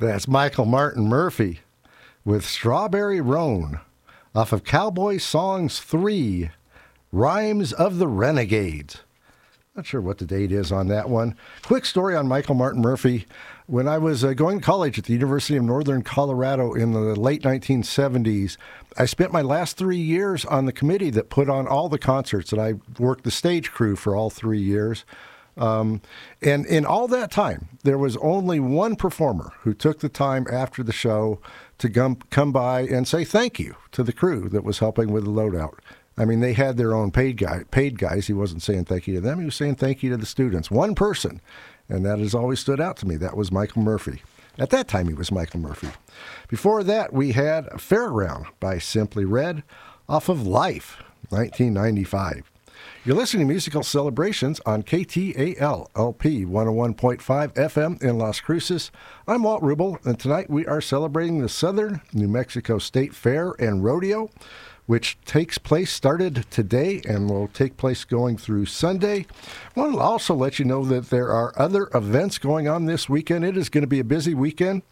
That's Michael Martin Murphey with Strawberry Roan off of Cowboy Songs 3, Rhymes of the Renegades. Not sure what the date is on that one. Quick story on Michael Martin Murphey. When I was going to college at the University of Northern Colorado in the late 1970s, I spent my last 3 years on the committee that put on all the concerts, and I worked the stage crew for all 3 years. And in all that time, there was only one performer who took the time after the show to come by and say thank you to the crew that was helping with the loadout. I mean, they had their own paid guys. He wasn't saying thank you to them. He was saying thank you to the students. One person. And that has always stood out to me. That was Michael Murphey. At that time, he was Michael Murphey. Before that, we had Fairground by Simply Red off of Life, 1995. You're listening to Musical Celebrations on KTAL LP 101.5 FM in Las Cruces. I'm Walt Rubel, and tonight we are celebrating the Southern New Mexico State Fair and Rodeo, which started today and will take place going through Sunday. I want to also let you know that there are other events going on this weekend. It is going to be a busy weekend.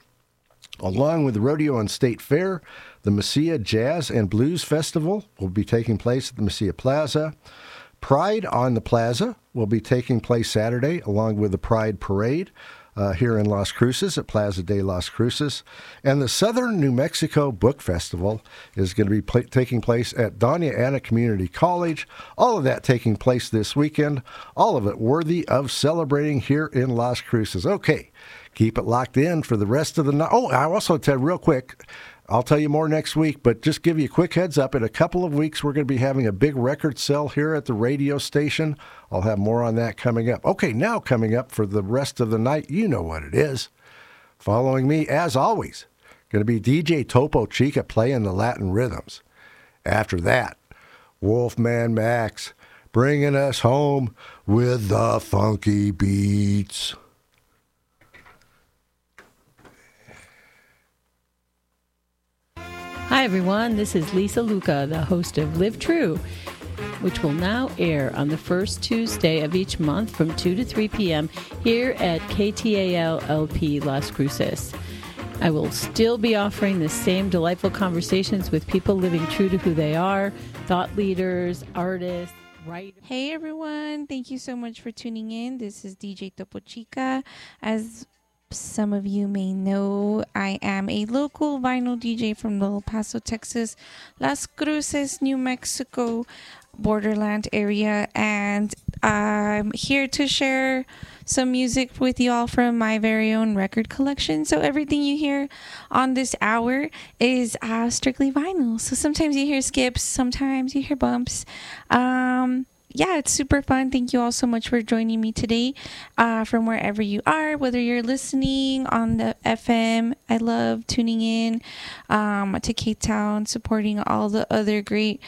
Along with the Rodeo and State Fair, the Mesilla Jazz and Blues Festival will be taking place at the Mesilla Plaza. Pride on the Plaza will be taking place Saturday, along with the Pride Parade here in Las Cruces at Plaza de Las Cruces. And the Southern New Mexico Book Festival is going to be taking place at Doña Ana Community College. All of that taking place this weekend. All of it worthy of celebrating here in Las Cruces. Okay, keep it locked in for the rest of the night. Oh, I also tell you real quick, I'll tell you more next week, but just give you a quick heads up. In a couple of weeks, we're going to be having a big record sale here at the radio station. I'll have more on that coming up. Okay, now coming up for the rest of the night, you know what it is. Following me, as always, going to be DJ Topo Chica playing the Latin rhythms. After that, Wolfman Max bringing us home with the funky beats. Hi, everyone. This is Lisa Luca, the host of Live True, which will now air on the first Tuesday of each month from 2 to 3 p.m. here at KTAL LP Las Cruces. I will still be offering the same delightful conversations with people living true to who they are, thought leaders, artists, writers. Hey, everyone. Thank you so much for tuning in. This is DJ Topo Chica. As some of you may know, I am a local vinyl DJ from the El Paso, Texas, Las Cruces, New Mexico borderland area, and I'm here to share some music with y'all from my very own record collection. So everything you hear on this hour is strictly vinyl. So sometimes you hear skips, sometimes you hear bumps. Yeah, it's super fun. Thank you all so much for joining me today from wherever you are, whether you're listening on the FM. I love tuning in to K-Town, supporting all the other great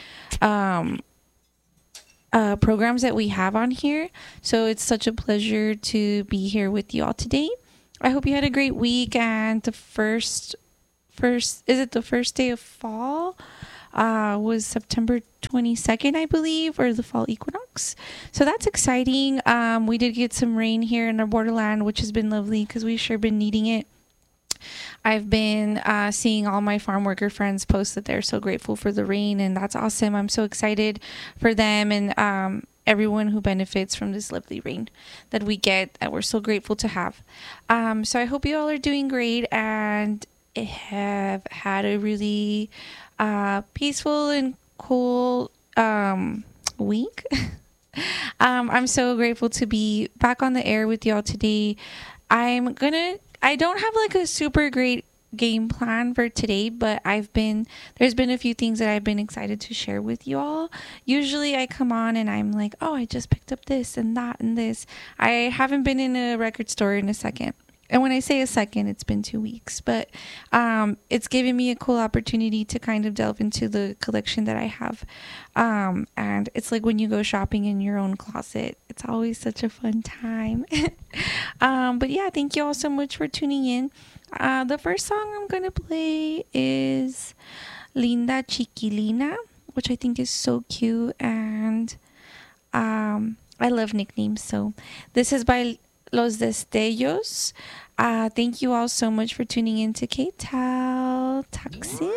programs that we have on here. So it's such a pleasure to be here with you all today. I hope you had a great week, and the first is it the first day of fall? Was September 22nd, I believe, or the fall equinox. So that's exciting. We did get some rain here in our borderland, which has been lovely because we've sure been needing it. I've been seeing all my farm worker friends post that they're so grateful for the rain, and that's awesome. I'm so excited for them and everyone who benefits from this lovely rain that we get, that we're so grateful to have. So I hope you all are doing great and have had a really peaceful and cool week. I'm so grateful to be back on the air with y'all today. I don't have like a super great game plan for today, but there's been a few things that I've been excited to share with you all. Usually I come on and I'm like, oh, I just picked up this and that and this. I haven't been in a record store in a second. And when I say a second, it's been 2 weeks, but it's given me a cool opportunity to kind of delve into the collection that I have. And it's like when you go shopping in your own closet, it's always such a fun time. But yeah, thank you all so much for tuning in. The first song I'm going to play is Linda Chiquilina, which I think is so cute. And I love nicknames. So this is by Los Destellos. Thank you all so much for tuning in to K-Tal. Talk soon.